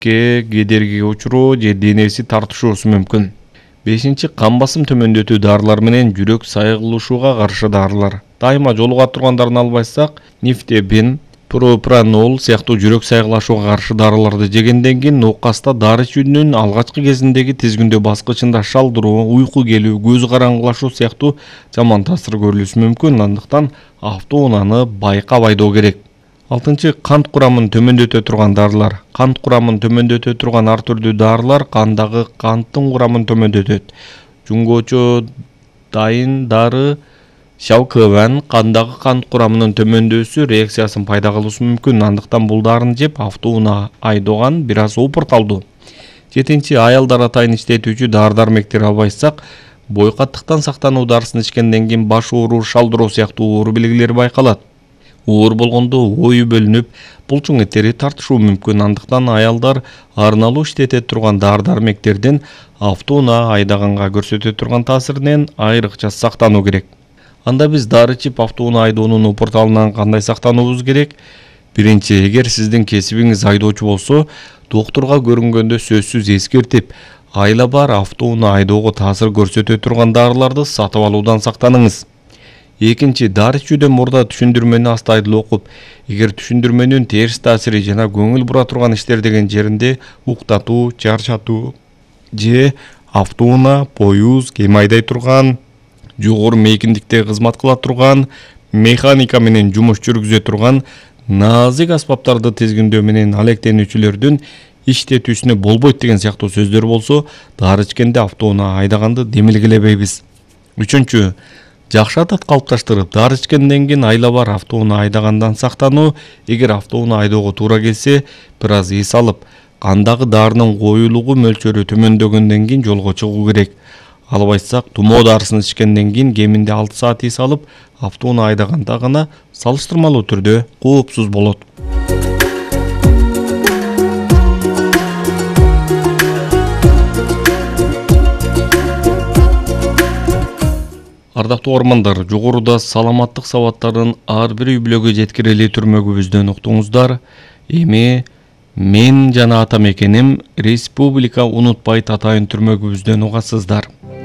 кедергиге учуроо же денеси тартышуусу мүмкүн. 5. Кан басым төмөндөтүү дарылар менен жүрөк сайгылышууга каршы дарылар. Дайыма жолуга тургандарын албайсак, нифтебин, пропранол сыяктуу жүрөк сайгылышууга каршы дарыларды жегенден кийин оокаста дары ичүүнүн алгачкы кезиндеги тизгиндөө баскычында шалдыруу, уйку келүү, көз караңгылашуу сыяктуу жаман таасир көрүлүшү мүмкүн. Андыктан автоунааны байкап айдоо керек. 6. Кант курамын төмөндөтө турган дарылар. Кант курамын төмөндөтө турган ар түрдүү дарылар кандагы канттын курамын төмөндөтөт. Жунгочо дайын дары шалкыбан кандагы кант курамынын төмөндөсү реакциясын пайда кылышы мүмкүн. Андыктан бул дарыны жеп автоунаа айдоган бир аз опурталдуу. 7. Аялдар атайын иштетүүчү дары-дармектер албайсак, бой каттыктан сактануу дарысын ичкенден кийин баш ооруу, шалдыроо сыяктуу оору белгилери байкалат. Оор болгондо ою бөлүнүп, булчуң этери тартышуу мүмкүн. Андыктан аялдар арналуу иштете турган дары-дармектерден автоунаа айдаганга көрсөтө турган таасиринен айрыкча сактануу керек. Анда биз дары ичип автоунаа айдоонун опурталынан кандай сактануубуз керек? Биринчи, эгер сиздин кесибиңиз айдоочу болсо, доктурга көрүнгөндө сөзсүз эскертип, айла бар автоунаа айдоого таасир көрсөтө турган дарыларды сатып алуудан сактаныңыз. Экинчи, дары ичүүдөн мурда түшүндүрмөнү астайдыл окуп, эгер түшүндүрмөнүн терс таасири жана көңүл бура турган иштер деген жеринде уктатуу, чарчатуу же автоунаа, поюз, кем айдай турган, жогору мейкиндикте кызмат кыла турган, механика менен жумуш жүргүзө турган назик аспаптарды тизгиндөө менен алектенүүчүлөрдүн иштетүүсүнө болбойт деген сыяктуу сөздөр болсо, дары ичкенде автоунаа айдаганды демилгелебейбиз. 3. Жакшы адат калыпташтырып, дары ичкенден кийин айла бар автоунаа айдагандан сактануу. Эгер автоунаа айдоого туура келсе, бир аз эс алып, кандагы дарынын коюлугу мөлчөрү төмөндөгөндөн кийин жолго чыгуу керек. Албайсак, тумоо дарысын ичкенден кийин кеминде 6 саат эс алып, автоунаа айдаганда гана салыштырмалуу түрдө коопсуз болот. Ардактуу угармандар, жогоруда саламаттык сабаттарын ар бир үй-бүлөгө жеткирели түрмөгүбүздөн уктуңуздар. Эми мен жана ата мекеним Республика Унутбайт атайын түрмөгүбүздөн угасыздар.